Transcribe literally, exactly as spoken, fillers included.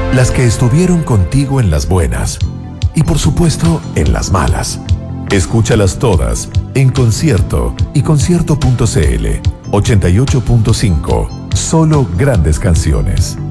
Las que estuvieron contigo en las buenas y por supuesto en las malas. Escúchalas todas en concierto y concierto punto c l. ochenta y ocho punto cinco. Solo grandes canciones.